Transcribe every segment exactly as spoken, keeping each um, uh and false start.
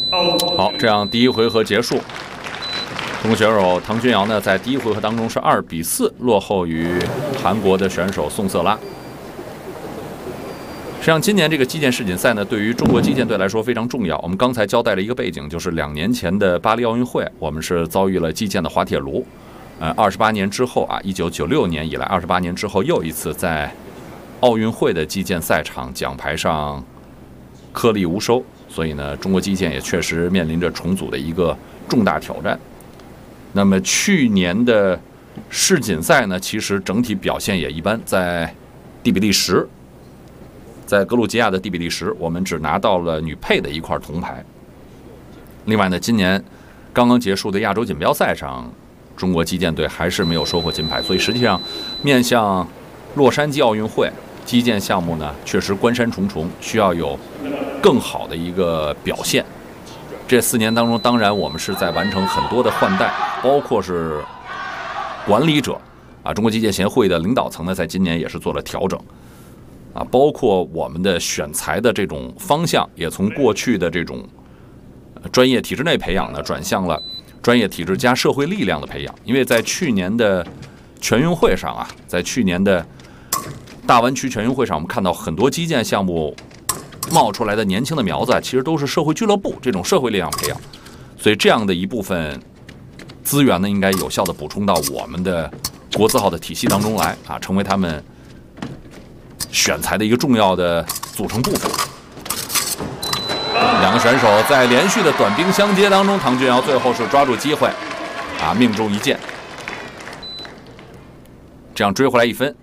好，这样第一回合结束。中国选手唐君瑶呢，在第一回合当中是二比四落后于韩国的选手宋瑟拉。实际上，今年这个击剑世锦赛呢，对于中国击剑队来说非常重要。我们刚才交代了一个背景，就是两年前的巴黎奥运会，我们是遭遇了击剑的滑铁卢。呃，二十八年之后啊，一九九六年以来，二十八年之后又一次在奥运会的击剑赛场奖牌上颗粒无收，所以呢，中国击剑也确实面临着重组的一个重大挑战。那么去年的世锦赛呢，其实整体表现也一般，在第比利时，在格鲁吉亚的第比利时，我们只拿到了女配的一块铜牌。另外呢，今年刚刚结束的亚洲锦标赛上，中国击剑队还是没有收获金牌，所以实际上面向洛杉矶奥运会，击剑项目呢确实关山重重，需要有更好的一个表现。这四年当中，当然我们是在完成很多的换代，包括是管理者啊，中国击剑协会的领导层呢，在今年也是做了调整啊，包括我们的选材的这种方向，也从过去的这种专业体制内培养呢，转向了专业体制加社会力量的培养。因为在去年的全运会上啊，在去年的大湾区全运会上，我们看到很多击剑项目冒出来的年轻的苗子，其实都是社会俱乐部这种社会力量培养，所以这样的一部分资源呢，应该有效的补充到我们的国字号的体系当中来啊，成为他们选材的一个重要的组成部分。两个选手在连续的短兵相接当中，唐君瑶最后是抓住机会啊，命中一剑，这样追回来一分。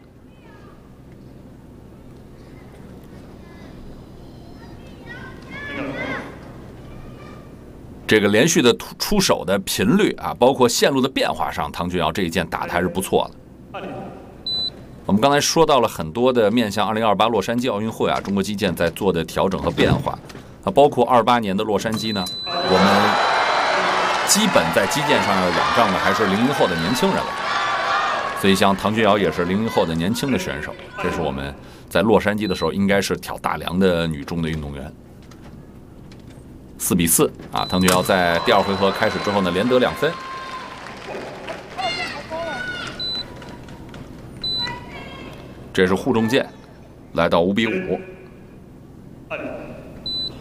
这个连续的出手的频率啊，包括线路的变化上，唐君瑶这一剑打得还是不错的。我们刚才说到了很多的面向二零二八洛杉矶奥运会啊，中国击剑在做的调整和变化啊，包括二八年的洛杉矶呢，我们基本在击剑上要仰仗的还是零零后的年轻人了。所以像唐君瑶也是零零后的年轻的选手，这是我们在洛杉矶的时候应该是挑大梁的女中的运动员。四比四啊，唐君瑶在第二回合开始之后呢，连得两分。这是护中剑，来到五比五。